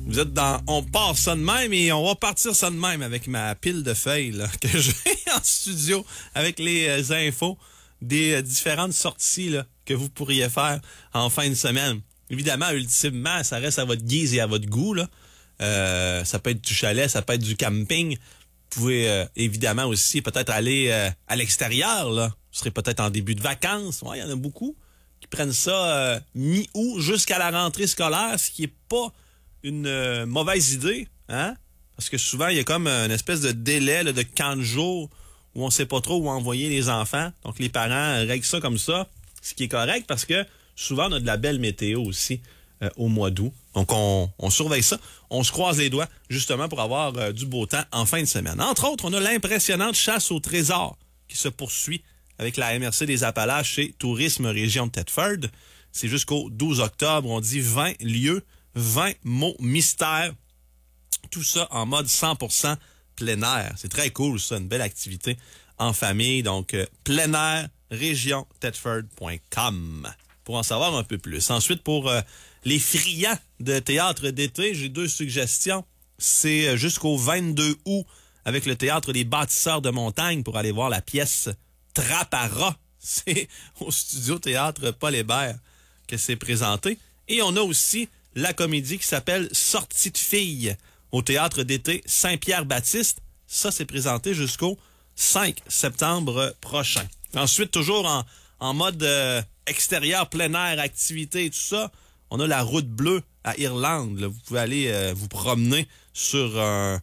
Vous êtes dans... On part ça de même et on va partir ça de même avec ma pile de feuilles là, que j'ai en studio avec les infos des différentes sorties là, que vous pourriez faire en fin de semaine. Évidemment, ultimement, ça reste à votre guise et à votre goût. Là. Ça peut être du chalet, ça peut être du camping. Vous pouvez évidemment aussi peut-être aller à l'extérieur. Là. Vous serez peut-être en début de vacances. Ouais, il y en a beaucoup qui prennent ça mi-août jusqu'à la rentrée scolaire, ce qui est pas une mauvaise idée, hein? Parce que souvent, il y a comme une espèce de délai là, de 15 jours où on sait pas trop où envoyer les enfants. Donc, les parents règlent ça comme ça, ce qui est correct parce que souvent, on a de la belle météo aussi au mois d'août. Donc, on surveille ça. On se croise les doigts, justement, pour avoir du beau temps en fin de semaine. Entre autres, on a l'impressionnante chasse au trésor qui se poursuit avec la MRC des Appalaches chez Tourisme Région de Thetford. C'est jusqu'au 12 octobre. On dit 20 lieux, 20 mots mystères. Tout ça en mode 100% plein air. C'est très cool, ça, une belle activité en famille. Donc, plein air, région Thetford.com pour en savoir un peu plus. Ensuite, pour les friands de théâtre d'été, j'ai 2 suggestions. C'est jusqu'au 22 août avec le Théâtre des Bâtisseurs de Montagne pour aller voir la pièce Trapara. C'est au studio Théâtre Paul Hébert que c'est présenté. Et on a aussi la comédie qui s'appelle Sortie de filles au Théâtre d'été Saint-Pierre-Baptiste. Ça, c'est présenté jusqu'au 5 septembre prochain. Ensuite, toujours en mode extérieur, plein air, activité et tout ça, on a la Route bleue à Irlande. Là, vous pouvez aller vous promener sur un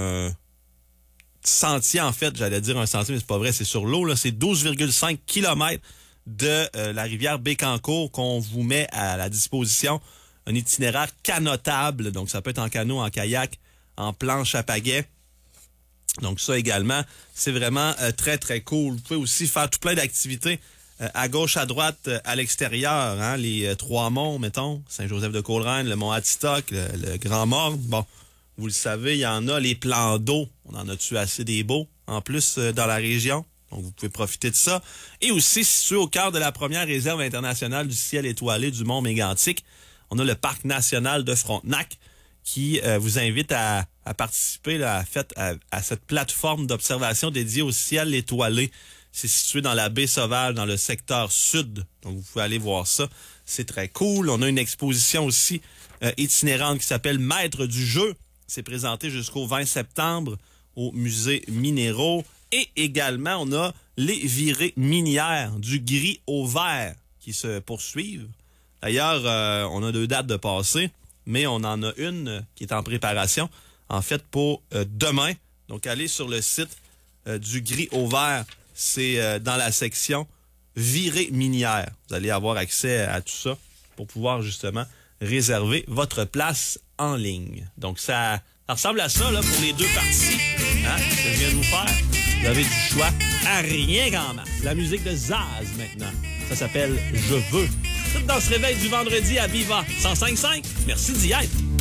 sentier, en fait. J'allais dire un sentier, mais c'est pas vrai, c'est sur l'eau. Là. C'est 12,5 km de la rivière Bécancour qu'on vous met à la disposition. Un itinéraire canotable, donc ça peut être en canot, en kayak, en planche à pagaie. Donc ça également, c'est vraiment très, très cool. Vous pouvez aussi faire tout plein d'activités à gauche, à droite, à l'extérieur. Hein, les 3 monts, mettons, Saint-Joseph-de-Coleraine, le mont Atitok, le Grand Morne. Bon, vous le savez, il y en a les plans d'eau. On en a-tu assez des beaux, en plus, dans la région. Donc, vous pouvez profiter de ça. Et aussi, situé au cœur de la première réserve internationale du ciel étoilé du Mont Mégantic, on a le Parc national de Frontenac qui vous invite à participer là, à cette plateforme d'observation dédiée au ciel étoilé. C'est situé dans la baie Sauvage, dans le secteur sud. Donc, vous pouvez aller voir ça. C'est très cool. On a une exposition aussi itinérante qui s'appelle Maître du jeu. C'est présenté jusqu'au 20 septembre au musée Minéraux. Et également, on a les virées minières du gris au vert qui se poursuivent. D'ailleurs, on a 2 dates de passé, mais on en a une qui est en préparation, en fait, pour demain. Donc, allez sur le site du Gris au Vert. C'est dans la section virée minière. Vous allez avoir accès à tout ça pour pouvoir, justement, réserver votre place en ligne. Donc, ça ressemble à ça là pour les 2 parties hein, que je viens de vous faire. Vous avez du choix à rien qu'en masse. La musique de Zaz, maintenant. Ça s'appelle « Je veux ». Tout dans ce réveil du vendredi à Viva 105.5. Merci d'y être.